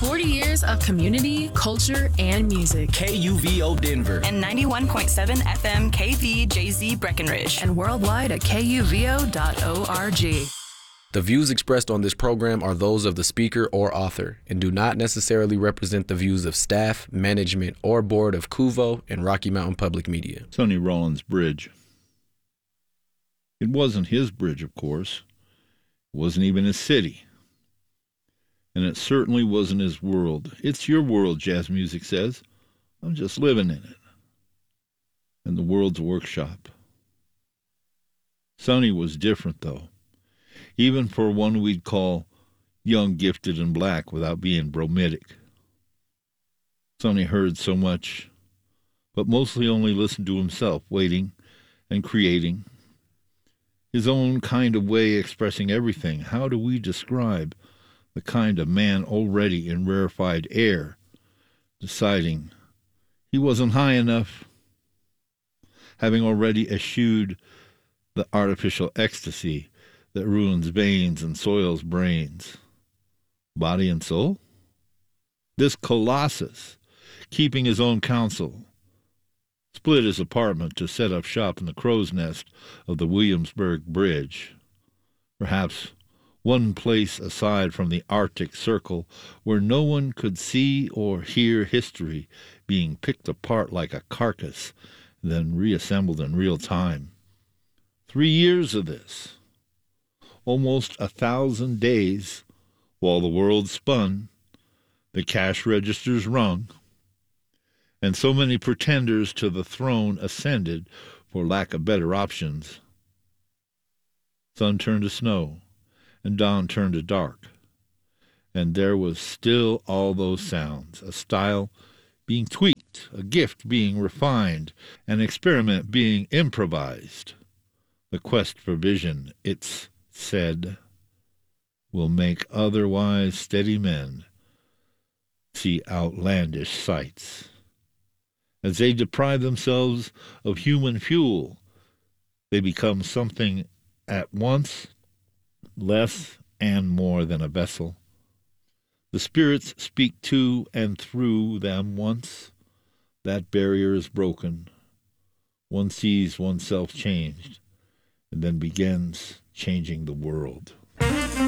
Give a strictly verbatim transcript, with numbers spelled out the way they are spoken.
forty years of community, culture, and music. K U V O Denver. And ninety-one point seven F M K V J Z Breckenridge. And worldwide at K U V O dot org. The views expressed on this program are those of the speaker or author and do not necessarily represent the views of staff, management, or board of Cuvo and Rocky Mountain Public Media. Sonny Rollins Bridge. It wasn't his bridge, of course. It wasn't even his city. And it certainly wasn't his world. It's your world, jazz music says. I'm just living in it. And the world's a workshop. Sonny was different, though. Even for one we'd call young, gifted, and black without being bromidic. Sonny heard so much, but mostly only listened to himself, waiting and creating. His own kind of way expressing everything. How do we describe the kind of man already in rarefied air, deciding he wasn't high enough, having already eschewed the artificial ecstasy that ruins veins and soils brains, body and soul? This colossus, keeping his own counsel, split his apartment to set up shop in the crow's nest of the Williamsburg Bridge, perhaps one place aside from the Arctic Circle where no one could see or hear history being picked apart like a carcass, then reassembled in real time. Three years of this. Almost a thousand days while the world spun, the cash registers rung, and so many pretenders to the throne ascended for lack of better options. Sun turned to snow, and dawn turned to dark, and there was still all those sounds, a style being tweaked, a gift being refined, an experiment being improvised. The quest for vision, it's said, will make otherwise steady men see outlandish sights. As they deprive themselves of human fuel, they become something at once less and more than a vessel. The spirits speak to and through them once. That barrier is broken. One sees oneself changed and then begins changing the world.